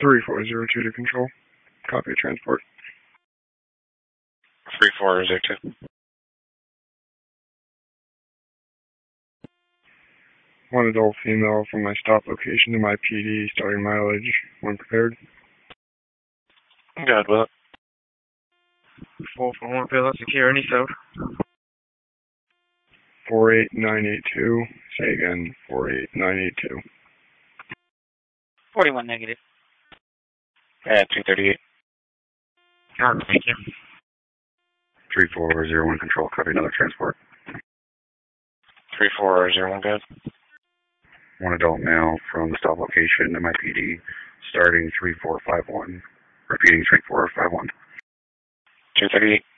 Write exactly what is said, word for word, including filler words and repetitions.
three four zero two to control. Copy transport. three four zero two. One adult female from my stop location to my P D, starting mileage when prepared. Good with it. four four one, Phil, secure any code. four eight nine eight two. Say again, four eight nine eight two. forty-one negative. At two thirty-eight. Got it, thank you. three four zero one control, copy another transport. three four zero one, good. One adult male from the stop location to my P D, starting three four five one. Repeating three four five one. two thirty-eight.